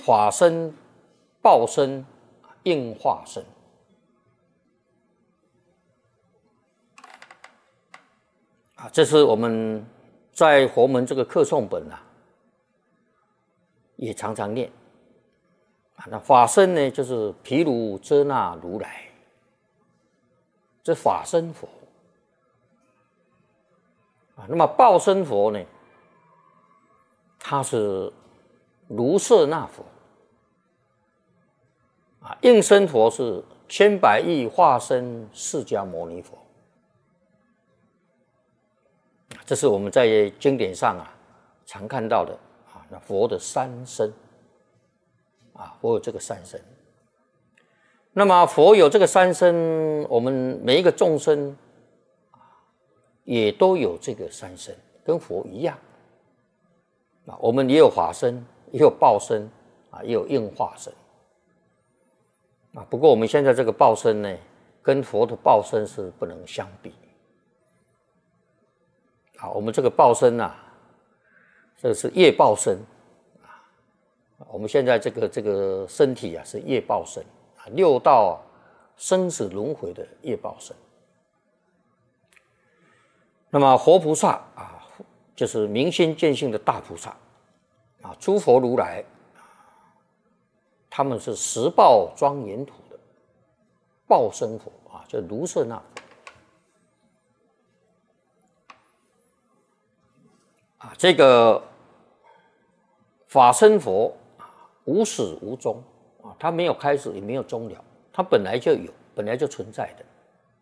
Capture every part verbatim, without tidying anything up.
法身、报身、应化身。啊，这是我们在佛门这个课诵本啊，也常常念。啊，那法身呢，就是毗卢遮那如来，这法身佛。啊，那么报身佛呢，他是卢舍那佛。啊，应身佛是千百亿化身释迦牟尼佛。这是我们在经典上啊常看到的啊，那佛的三身啊，佛有这个三身。那么佛有这个三身，我们每一个众生也都有这个三身，跟佛一样啊。我们也有法身，也有报身啊，也有应化身啊。不过我们现在这个报身呢，跟佛的报身是不能相比。啊，我们这个报身啊，这个是业报身啊。我们现在这个这个身体啊是业报身啊，六道生死轮回的业报身。那么活菩萨啊，就是明心见性的大菩萨啊，诸佛如来，他们是十报庄严土的报身佛啊，就是卢舍那佛。啊，这个法身佛无始无终啊，它没有开始也没有终了，它本来就有，本来就存在的。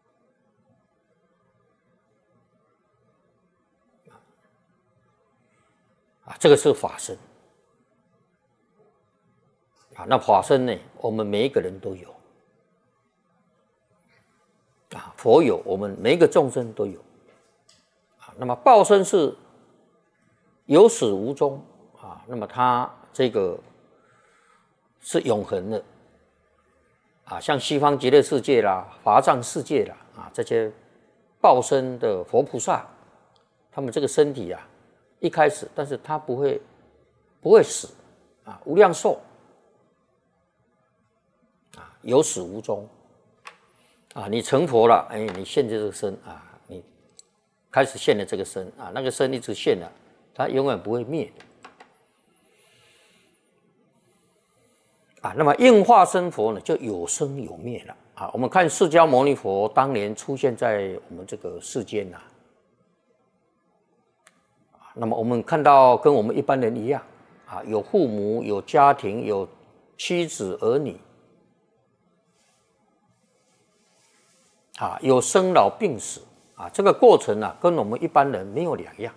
啊，这个是法身。啊，那法身呢，我们每一个人都有。啊，佛有，我们每一个众生都有。啊，那么报身是有始无终啊，那么它这个是永恒的啊，像西方极乐世界啦、法藏世界啦啊，这些报身的佛菩萨，他们这个身体啊，一开始，但是他不会不会死啊，无量寿啊，有始无终啊，你成佛了，哎，你现这个身啊，你开始现了这个身啊，那个身一直现了。它永远不会灭的啊。那么应化身佛呢，就有生有灭了啊。我们看释迦牟尼佛当年出现在我们这个世间呐、啊，那么我们看到跟我们一般人一样啊，有父母，有家庭，有妻子儿女啊，有生老病死啊，这个过程啊，跟我们一般人没有两样。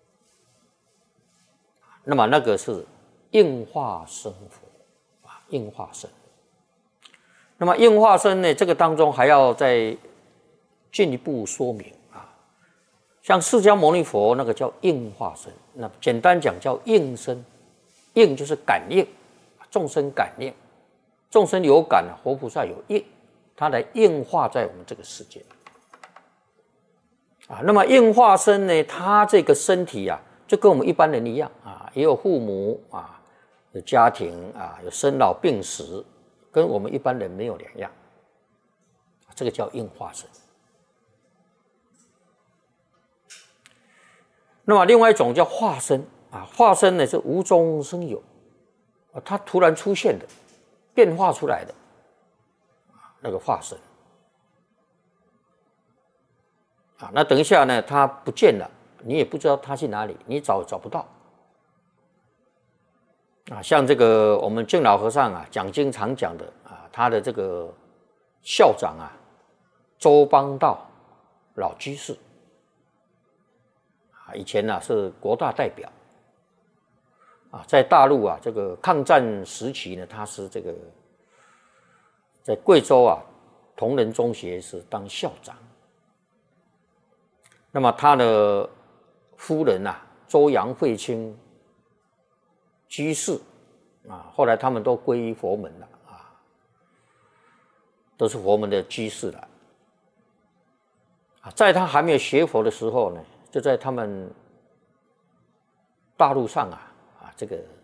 那么那个是应化身佛啊，应化身。那么应化身呢，这个当中还要再进一步说明啊。像释迦牟尼佛那个叫应化身，那简单讲叫应身，应就是感应，众生感应，众生有感，活菩萨有应，它来应化在我们这个世界啊。那么应化身呢，它这个身体啊，就跟我们一般人一样啊，也有父母啊，有家庭啊，有生老病死，跟我们一般人没有两样，这个叫应化身。那么另外一种叫化身啊，化身呢是无中生有，啊，它突然出现的，变化出来的，那个化身啊，那等一下呢，它不见了。你也不知道他去哪里，你找找不到啊。像这个我们净老和尚啊讲经常讲的啊，他的这个校长啊，周邦道老居士啊，以前呢、啊、是国大代表啊，在大陆啊这个抗战时期呢，他是这个在贵州啊同仁中学是当校长。那么他的夫人啊，周杨慧清居士啊，后来他们都皈依佛门了啊，都是佛门的居士了啊。在他还没有学佛的时候呢，就在他们大陆上啊啊这个